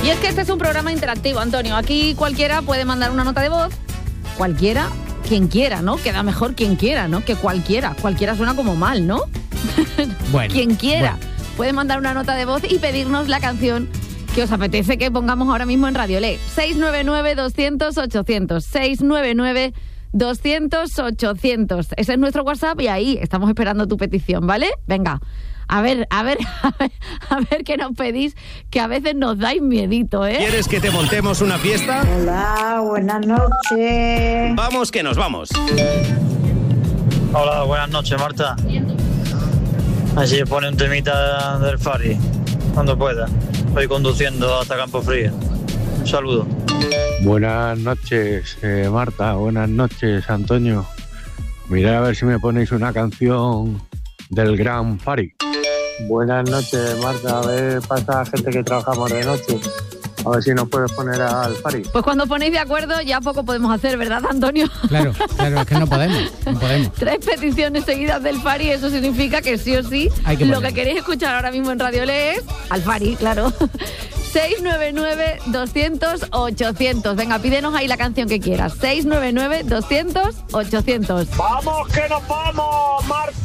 Y es que este es un programa interactivo, Antonio. Aquí cualquiera puede mandar una nota de voz. Cualquiera, quien quiera, ¿no? Queda mejor quien quiera, ¿no? Que cualquiera. Cualquiera suena como mal, ¿no? Bueno. Quien quiera Bueno. puede mandar una nota de voz y pedirnos la canción que os apetece que pongamos ahora mismo en Radiolé. 699-200-800. 699-200-800. Ese es nuestro WhatsApp y ahí estamos esperando tu petición, ¿vale? Venga, a ver qué nos pedís, que a veces nos dais miedito, ¿eh? ¿Quieres que te montemos una fiesta? Hola, buenas noches. Vamos que nos vamos. Hola, buenas noches, Marta. Así pone un temita del Fari, cuando pueda. Voy conduciendo hasta Campo Frío. Un saludo. Buenas noches, Marta. Buenas noches, Antonio. Mirad a ver si me ponéis una canción del Gran Fari. Buenas noches, Marta. A ver, pasa gente que trabajamos de noche. A ver si nos puedes poner al Fari. Pues cuando os ponéis de acuerdo ya poco podemos hacer, ¿verdad, Antonio? Claro, es que no podemos. 3 peticiones seguidas del Fari, eso significa que sí o sí Hay que lo poner. que queréis escuchar ahora mismo en Radiolé es al Fari, claro. 699-200-800. Venga, pídenos ahí la canción que quieras. 699-200-800. ¡Vamos que nos vamos, Marta!